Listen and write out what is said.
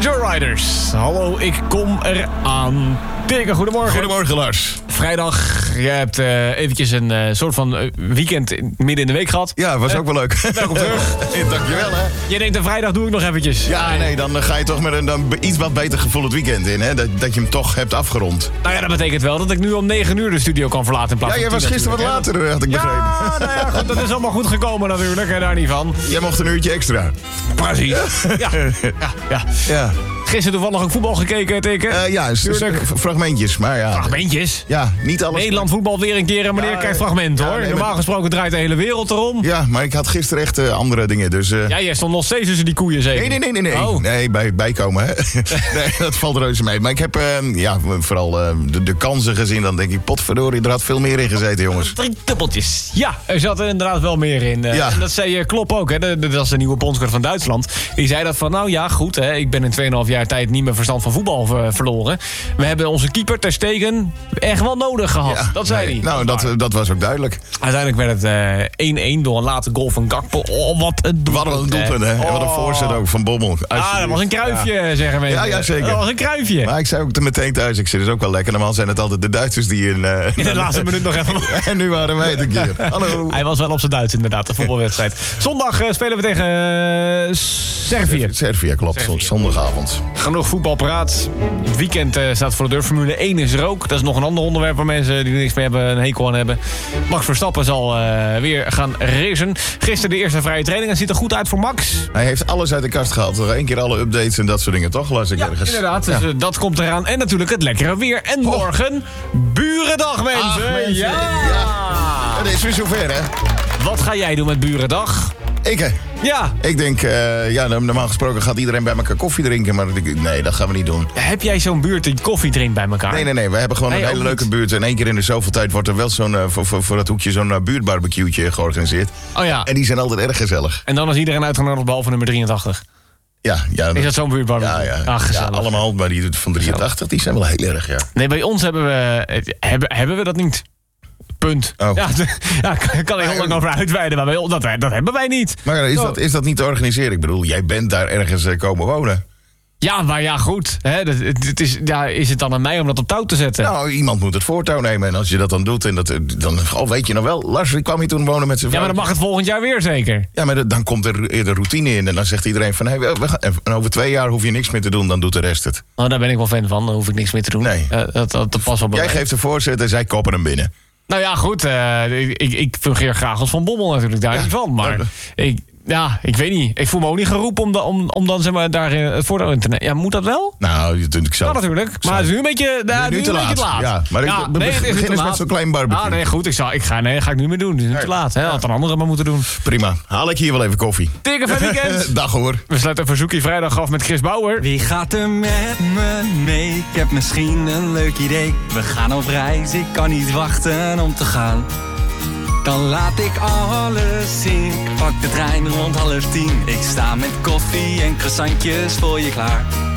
Joyriders. Hallo, ik kom eraan. Dikke, goedemorgen. Goedemorgen, Lars. Vrijdag, je hebt eventjes een soort van weekend midden in de week gehad. Ja, was ook wel leuk. Welkom terug. Dankjewel, hè. Je denkt, een vrijdag doe ik nog eventjes. Ja, nee, dan ga je toch met een iets wat beter gevoel het weekend in, hè. Dat je hem toch hebt afgerond. Nou ja, dat betekent wel dat ik nu om 9 uur de studio kan verlaten in plaats Ja, van jij was gisteren wat later, had ik begrepen. Ja, nou ja, goed, dat is allemaal goed gekomen natuurlijk, hè, daar niet van. Jij mocht een uurtje extra. Precies. Ja. Gisteren toevallig ook voetbal gekeken, teken? Ja, fragmentjes, maar ja. Fragmentjes? Ja, niet alles. Nederland voetbal weer een keer en meneer kijkt fragmenten, hoor. nee, Normaal gesproken draait de hele wereld erom. Ja, maar ik had gisteren echt andere dingen, dus... Ja, jij stond nog steeds tussen die koeien, zeker? Nee. Oh. Nee, bijkomen, hè. Nee, dat valt reuze mee. Maar ik heb vooral de kansen gezien. Dan denk ik, potverdorie, er had veel meer in gezeten, jongens. 3 dubbeltjes. Ja, er zat er inderdaad wel meer in. Ja. En dat zei Klopp ook, hè. Dat was de nieuwe bondscoach van Duitsland. Die zei dat van, nou ja, goed, hè. Ik ben in 2,5 jaar tijd niet meer verstand van voetbal verloren. We hebben onze keeper Ter Stegen echt wel nodig gehad. Ja, dat zei hij. Nou, dat was ook duidelijk. Uiteindelijk werd het 1-1 door een late goal van Gakpo. Oh, wat een doelpunt. Wat een doelpunt, hè. En wat een voorzet ook van Bommel. Dat was een kruifje, zeggen mensen. Ja, zeker. Dat was een kruifje. Maar ik zei ook meteen thuis, ik zit dus ook wel lekker. Normaal zijn het altijd de Duitsers die in de laatste minuut nog even... En nu waren wij het een keer. Hallo. Hij was wel op zijn Duits, inderdaad, de voetbalwedstrijd. Zondag spelen we tegen Servië. Servië, klopt. Zondagavond. Genoeg voetbalpraat. Het weekend staat voor de deur. Formule 1 is er ook. Dat is nog een ander onderwerp waar mensen die er niks mee hebben een hekel aan hebben. Max Verstappen zal weer gaan racen. Gisteren de eerste vrije training. Het ziet er goed uit voor Max. Hij heeft alles uit de kast gehaald. Nog 1 keer alle updates en dat soort dingen, toch? Las ik ergens. Inderdaad. Dus dat komt eraan. En natuurlijk het lekkere weer. En morgen Burendag, mensen. Ach, mensen. Ja. Het is weer zover, hè? Wat ga jij doen met Burendag? Ik denk, normaal gesproken gaat iedereen bij elkaar koffie drinken. Maar nee, dat gaan we niet doen. Heb jij zo'n buurt die koffie drinkt bij elkaar? Nee. We hebben gewoon een hele leuke buurt. En 1 keer in de zoveel tijd wordt er wel zo'n voor dat hoekje zo'n buurtbarbecue'tje georganiseerd. Oh ja. En die zijn altijd erg gezellig. En dan is iedereen uitgenodigd behalve nummer 83. Ja. Is dat zo'n buurtbarbecue? Ja. Ach, gezellig. Ja, allemaal, maar die van 83, die zijn wel heel erg, ja. Nee, bij ons hebben we dat niet. Punt. Oh. Ja, kan ik heel lang over uitweiden, maar bij ons, dat hebben wij niet. Maar is dat niet te organiseren? Ik bedoel, jij bent daar ergens komen wonen. Ja, maar ja, goed. Hè, is het dan aan mij om dat op touw te zetten? Nou, iemand moet het voortouw nemen. En als je dat dan doet, dan weet je nou wel... Lars, ik kwam hier toen wonen met zijn vrouw. Ja, maar dan mag het volgend jaar weer zeker. Ja, maar dan komt er de routine in. En dan zegt iedereen van... en over 2 jaar hoef je niks meer te doen, dan doet de rest het. Oh, daar ben ik wel fan van. Dan hoef ik niks meer te doen. Nee. Dat past wel bij Jij geeft de voorzet en zij koppen hem binnen. Nou ja, goed. Ik fungeer graag als Van Bommel natuurlijk, daar niet van. Maar ik weet niet. Ik voel me ook niet geroepen om dan zeg maar daar het voordeel in te nemen. Ja, moet dat wel? Nou, ik zou... Ja, natuurlijk. Maar het is nu een beetje, nu te laat. Ja, maar begin eens met zo'n klein barbecue. Ah, nee, goed. Ga ik nu meer doen. Het is nu te laat. Hè? Had een andere maar moeten doen. Prima. Haal ik hier wel even koffie. Dikke van weekend. Dag hoor. We sluiten een verzoekje vrijdag af met Chris Bauer. Wie gaat er met me mee? Ik heb misschien een leuk idee. We gaan op reis, ik kan niet wachten om te gaan. Dan laat ik alles zien. Ik pak de trein rond 9:30. Ik sta met koffie en croissantjes voor je klaar.